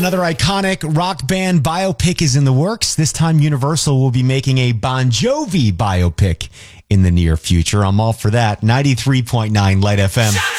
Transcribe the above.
Another iconic rock band biopic is in the works. This time, Universal will be making a Bon Jovi biopic in the near future. I'm all for that. 93.9 Light FM.